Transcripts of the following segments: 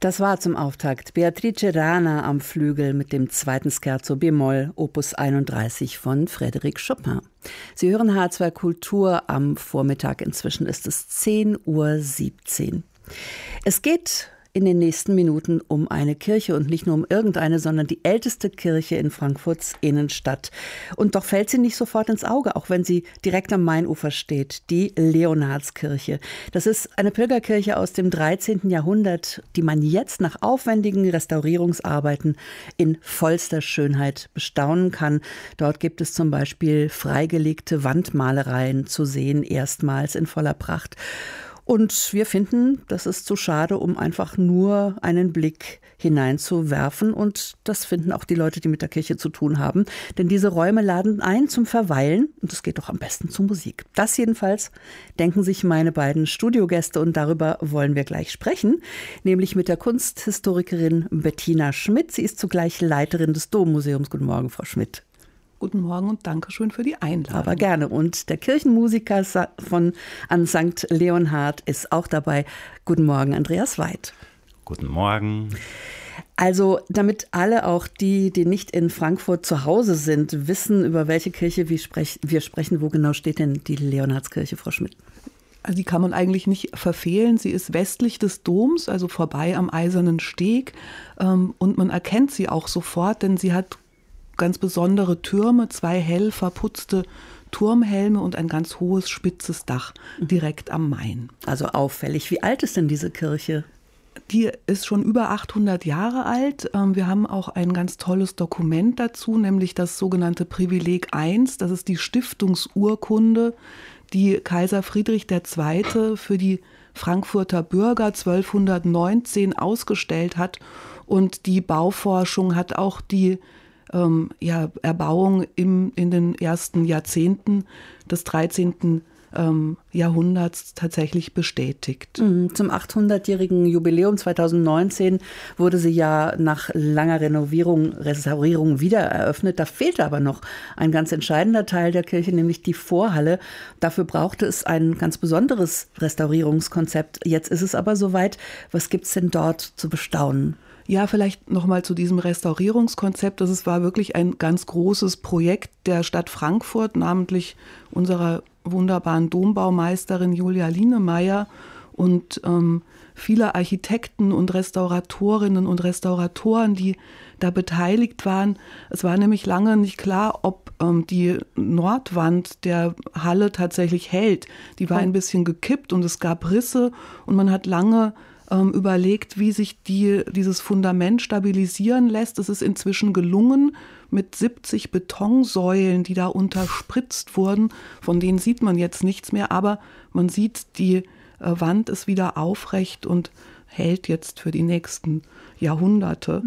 Das war zum Auftakt Beatrice Rana am Flügel mit dem zweiten Scherzo b-Moll, Opus 31 von Frédéric Chopin. Sie hören H2 Kultur am Vormittag. Inzwischen ist es 10:17 Uhr. Es geht in den nächsten Minuten um eine Kirche und nicht nur um irgendeine, sondern die älteste Kirche in Frankfurts Innenstadt. Und doch fällt sie nicht sofort ins Auge, auch wenn sie direkt am Mainufer steht, die Leonhardskirche. Das ist eine Pilgerkirche aus dem 13. Jahrhundert, die man jetzt nach aufwendigen Restaurierungsarbeiten in vollster Schönheit bestaunen kann. Dort gibt es zum Beispiel freigelegte Wandmalereien zu sehen, erstmals in voller Pracht. Und wir finden, das ist zu schade, um einfach nur einen Blick hineinzuwerfen. Und das finden auch die Leute, die mit der Kirche zu tun haben. Denn diese Räume laden ein zum Verweilen. Und es geht doch am besten zur Musik. Das jedenfalls denken sich meine beiden Studiogäste. Und darüber wollen wir gleich sprechen. Nämlich mit der Kunsthistorikerin Bettina Schmidt. Sie ist zugleich Leiterin des Dommuseums. Guten Morgen, Frau Schmidt. Guten Morgen und danke schön für die Einladung. Aber gerne. Und der Kirchenmusiker an St. Leonhard ist auch dabei. Guten Morgen, Andreas Weid. Guten Morgen. Also, damit alle, auch die nicht in Frankfurt zu Hause sind, wissen, über welche Kirche wir sprechen, wo genau steht denn die Leonhardskirche, Frau Schmidt? Also die kann man eigentlich nicht verfehlen. Sie ist westlich des Doms, also vorbei am Eisernen Steg. Und man erkennt sie auch sofort, denn sie hat ganz besondere Türme, 2 hell verputzte Turmhelme und ein ganz hohes, spitzes Dach direkt am Main. Also auffällig. Wie alt ist denn diese Kirche? Die ist schon über 800 Jahre alt. Wir haben auch ein ganz tolles Dokument dazu, nämlich das sogenannte Privileg I. Das ist die Stiftungsurkunde, die Kaiser Friedrich II. Für die Frankfurter Bürger 1219 ausgestellt hat. Und die Bauforschung hat auch die Erbauung in den ersten Jahrzehnten des 13. Jahrhunderts tatsächlich bestätigt. Zum 800-jährigen Jubiläum 2019 wurde sie ja nach langer Restaurierung wieder eröffnet. Da fehlte aber noch ein ganz entscheidender Teil der Kirche, nämlich die Vorhalle. Dafür brauchte es ein ganz besonderes Restaurierungskonzept. Jetzt ist es aber soweit. Was gibt es denn dort zu bestaunen? Ja, vielleicht nochmal zu diesem Restaurierungskonzept. Das war wirklich ein ganz großes Projekt der Stadt Frankfurt, namentlich unserer wunderbaren Dombaumeisterin Julia Lienemeyer und vieler Architekten und Restauratorinnen und Restauratoren, die da beteiligt waren. Es war nämlich lange nicht klar, ob die Nordwand der Halle tatsächlich hält. Die war ein bisschen gekippt und es gab Risse und man hat lange überlegt, wie sich dieses Fundament stabilisieren lässt. Es ist inzwischen gelungen mit 70 Betonsäulen, die da unterspritzt wurden. Von denen sieht man jetzt nichts mehr, aber man sieht, die Wand ist wieder aufrecht und hält jetzt für die nächsten Jahrhunderte.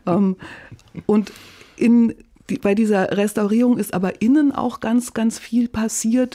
Und bei dieser Restaurierung ist aber innen auch ganz, ganz viel passiert.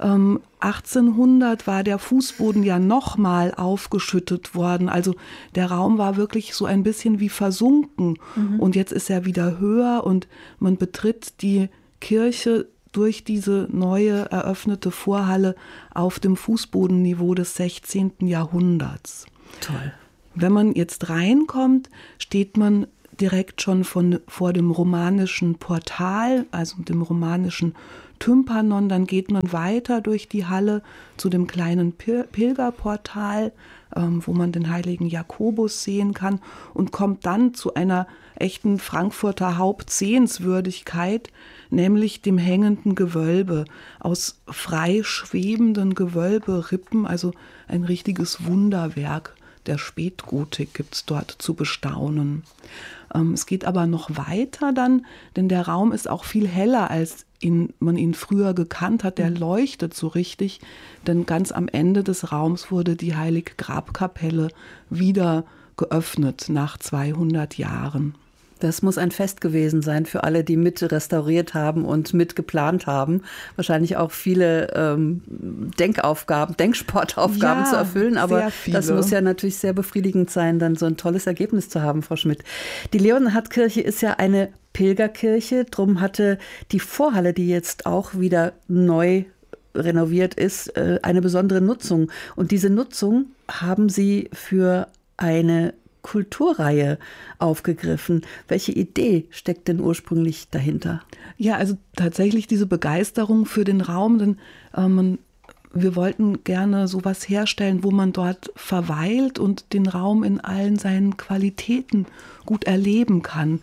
1800 war der Fußboden ja nochmal aufgeschüttet worden. Also der Raum war wirklich so ein bisschen wie versunken. Und jetzt ist er wieder höher und man betritt die Kirche durch diese neue eröffnete Vorhalle auf dem Fußbodenniveau des 16. Jahrhunderts. Toll. Wenn man jetzt reinkommt, steht man direkt schon vor dem romanischen Portal, also dem romanischen Tympanon. Dann geht man weiter durch die Halle zu dem kleinen Pilgerportal, wo man den heiligen Jakobus sehen kann und kommt dann zu einer echten Frankfurter Hauptsehenswürdigkeit, nämlich dem hängenden Gewölbe aus frei schwebenden Gewölberippen, also ein richtiges Wunderwerk der Spätgotik gibt es dort zu bestaunen. Es geht aber noch weiter dann, denn der Raum ist auch viel heller, als man ihn früher gekannt hat. Der leuchtet so richtig, denn ganz am Ende des Raums wurde die Heilige Grabkapelle wieder geöffnet nach 200 Jahren. Das muss ein Fest gewesen sein für alle, die mit restauriert haben und mit geplant haben. Wahrscheinlich auch viele Denksportaufgaben zu erfüllen. Aber das muss ja natürlich sehr befriedigend sein, dann so ein tolles Ergebnis zu haben, Frau Schmidt. Die Leonhardkirche ist ja eine Pilgerkirche. Drum hatte die Vorhalle, die jetzt auch wieder neu renoviert ist, eine besondere Nutzung. Und diese Nutzung haben Sie für eine Kulturreihe aufgegriffen. Welche Idee steckt denn ursprünglich dahinter? Ja, also tatsächlich diese Begeisterung für den Raum, denn wir wollten gerne sowas herstellen, wo man dort verweilt und den Raum in allen seinen Qualitäten gut erleben kann.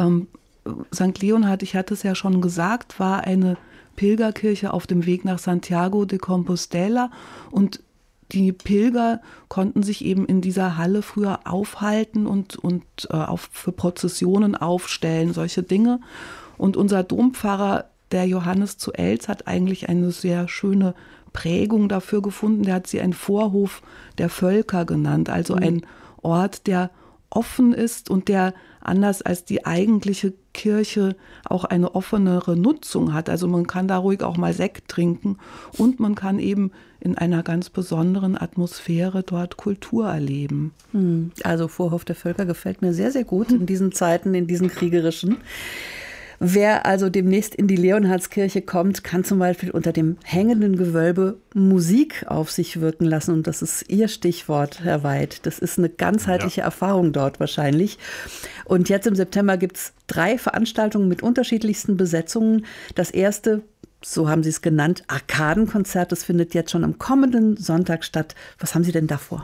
St. Leonhard, ich hatte es ja schon gesagt, war eine Pilgerkirche auf dem Weg nach Santiago de Compostela und die Pilger konnten sich eben in dieser Halle früher aufhalten und für Prozessionen aufstellen, solche Dinge. Und unser Dompfarrer, der Johannes zu Elz, hat eigentlich eine sehr schöne Prägung dafür gefunden. Der hat sie einen Vorhof der Völker genannt, also ein Ort, der offen ist und der anders als die eigentliche Kirche auch eine offenere Nutzung hat. Also man kann da ruhig auch mal Sekt trinken und man kann eben in einer ganz besonderen Atmosphäre dort Kultur erleben. Also Vorhof der Völker gefällt mir sehr, sehr gut in diesen Zeiten, in diesen kriegerischen. Wer also demnächst in die Leonhardskirche kommt, kann zum Beispiel unter dem hängenden Gewölbe Musik auf sich wirken lassen. Und das ist Ihr Stichwort, Herr Weid. Das ist eine ganzheitliche Erfahrung dort wahrscheinlich. Und jetzt im September gibt es 3 Veranstaltungen mit unterschiedlichsten Besetzungen. Das erste, so haben Sie es genannt, Arkadenkonzert. Das findet jetzt schon am kommenden Sonntag statt. Was haben Sie denn da vor?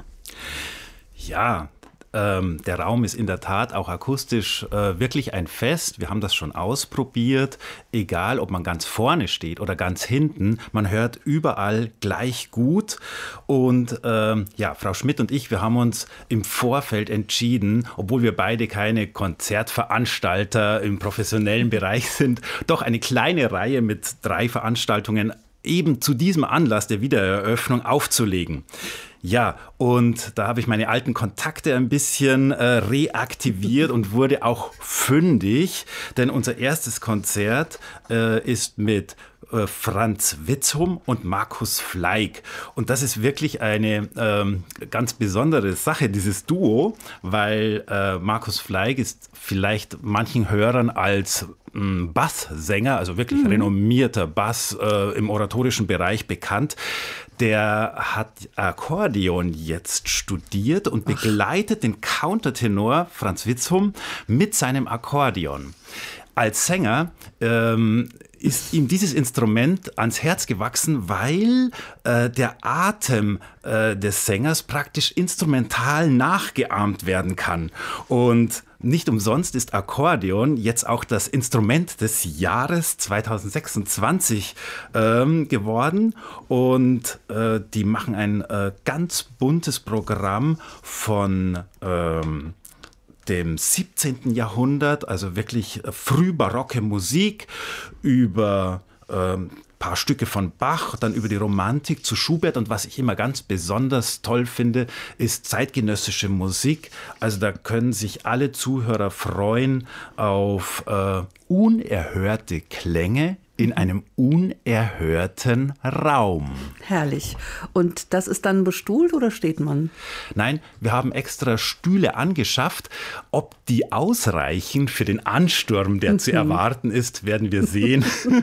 Ja, der Raum ist in der Tat auch akustisch wirklich ein Fest. Wir haben das schon ausprobiert. Egal, ob man ganz vorne steht oder ganz hinten, man hört überall gleich gut. Und Frau Schmidt und ich, wir haben uns im Vorfeld entschieden, obwohl wir beide keine Konzertveranstalter im professionellen Bereich sind, doch eine kleine Reihe mit 3 Veranstaltungen eben zu diesem Anlass der Wiedereröffnung aufzulegen. Ja, und da habe ich meine alten Kontakte ein bisschen reaktiviert und wurde auch fündig, denn unser erstes Konzert ist mit Franz Witzum und Markus Fleig. Und das ist wirklich eine ganz besondere Sache, dieses Duo, weil Markus Fleig ist vielleicht manchen Hörern als Basssänger, also wirklich renommierter Bass im oratorischen Bereich bekannt. Der hat Akkordeon jetzt studiert und begleitet den Countertenor Franz Witzum mit seinem Akkordeon. Als Sänger ist ihm dieses Instrument ans Herz gewachsen, weil der Atem des Sängers praktisch instrumental nachgeahmt werden kann. Und nicht umsonst ist Akkordeon jetzt auch das Instrument des Jahres 2026 geworden. Und die machen ein ganz buntes Programm von dem 17. Jahrhundert, also wirklich frühbarocke Musik, über paar Stücke von Bach, dann über die Romantik zu Schubert. Und was ich immer ganz besonders toll finde, ist zeitgenössische Musik. Also da können sich alle Zuhörer freuen auf unerhörte Klänge in einem unerhörten Raum. Herrlich. Und das ist dann bestuhlt oder steht man? Nein, wir haben extra Stühle angeschafft. Ob die ausreichen für den Ansturm, der zu erwarten ist, werden wir sehen.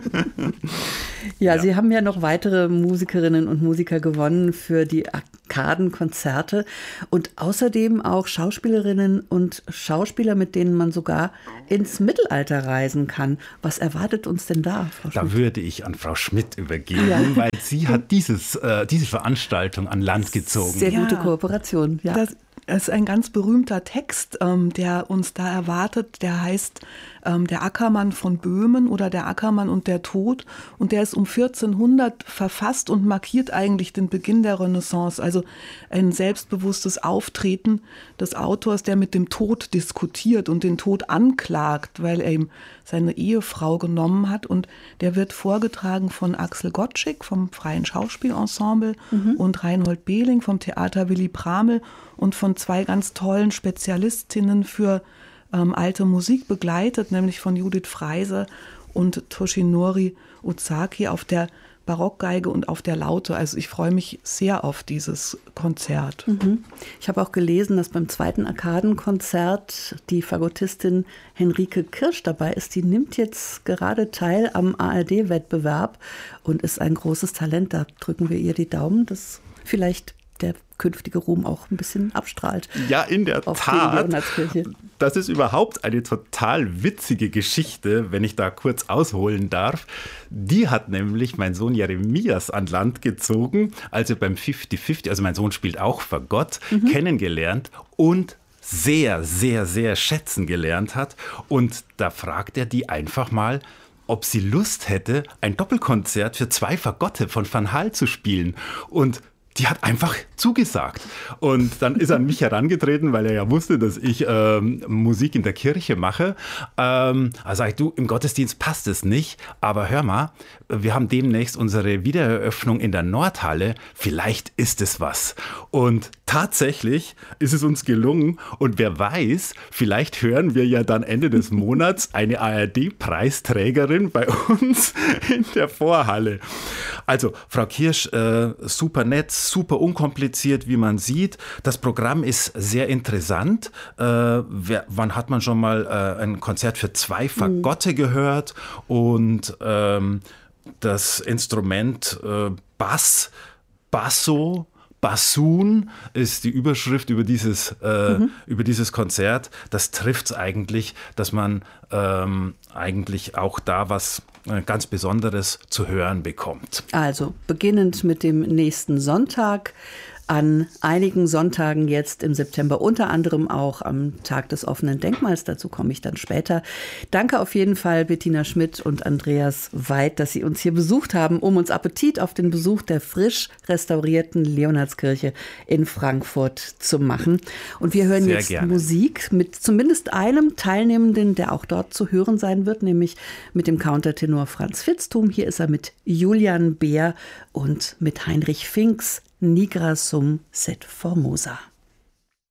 Ja, Sie haben ja noch weitere Musikerinnen und Musiker gewonnen für die Arkadenkonzerte und außerdem auch Schauspielerinnen und Schauspieler, mit denen man sogar ins Mittelalter reisen kann. Was erwartet uns denn da, Frau Schmidt? Da würde ich an Frau Schmidt übergeben, weil sie hat diese Veranstaltung an Land gezogen. Sehr gute Kooperation, ja. Das ist ein ganz berühmter Text, der uns da erwartet. Der heißt Der Ackermann von Böhmen oder Der Ackermann und der Tod. Und der ist um 1400 verfasst und markiert eigentlich den Beginn der Renaissance. Also ein selbstbewusstes Auftreten des Autors, der mit dem Tod diskutiert und den Tod anklagt, weil er ihm seine Ehefrau genommen hat. Und der wird vorgetragen von Axel Gottschick vom Freien Schauspielensemble und Reinhold Behling vom Theater Willy Pramel und von 2 ganz tollen Spezialistinnen für alte Musik begleitet, nämlich von Judith Freise und Toshinori Ozaki auf der Barockgeige und auf der Laute. Also ich freue mich sehr auf dieses Konzert. Ich habe auch gelesen, dass beim 2. Arkadenkonzert die Fagottistin Henrike Kirsch dabei ist. Die nimmt jetzt gerade teil am ARD-Wettbewerb und ist ein großes Talent. Da drücken wir ihr die Daumen, dass vielleicht der künftige Ruhm auch ein bisschen abstrahlt. Ja, in der Tat. Das ist überhaupt eine total witzige Geschichte, wenn ich da kurz ausholen darf. Die hat nämlich mein Sohn Jeremias an Land gezogen, als er beim 50-50, also mein Sohn spielt auch Fagott, kennengelernt und sehr, sehr, sehr schätzen gelernt hat. Und da fragt er die einfach mal, ob sie Lust hätte, ein Doppelkonzert für 2 Fagotte von Van Hal zu spielen. Und die hat einfach zugesagt. Und dann ist er an mich herangetreten, weil er ja wusste, dass ich Musik in der Kirche mache. Also sage ich, du, im Gottesdienst passt es nicht, aber hör mal, wir haben demnächst unsere Wiedereröffnung in der Nordhalle. Vielleicht ist es was. Und tatsächlich ist es uns gelungen. Und wer weiß, vielleicht hören wir ja dann Ende des Monats eine ARD-Preisträgerin bei uns in der Vorhalle. Also, Frau Kirsch, super nett, super unkompliziert, wie man sieht. Das Programm ist sehr interessant. Wann hat man schon mal ein Konzert für 2 Fagotte gehört? Und das Instrument Basso, Bassoon ist die Überschrift über dieses Konzert. Das trifft es eigentlich, dass man eigentlich auch da was ganz Besonderes zu hören bekommt. Also beginnend mit dem nächsten Sonntag, an einigen Sonntagen jetzt im September, unter anderem auch am Tag des offenen Denkmals. Dazu komme ich dann später. Danke auf jeden Fall Bettina Schmidt und Andreas Weid, dass Sie uns hier besucht haben, um uns Appetit auf den Besuch der frisch restaurierten Leonhardskirche in Frankfurt zu machen. Und wir hören jetzt Musik mit zumindest einem Teilnehmenden, der auch dort zu hören sein wird, nämlich mit dem Countertenor Franz Vitzthum. Hier ist er mit Julian Beer und mit Heinrich Finks Nigra sum sed formosa.